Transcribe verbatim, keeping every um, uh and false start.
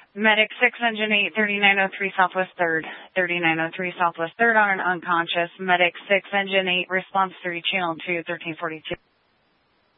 Medic six, Engine eight, thirty-nine oh three Southwest third. thirty-nine oh three Southwest third on an unconscious. Medic six, Engine eight, response three, Channel two, thirteen forty-two.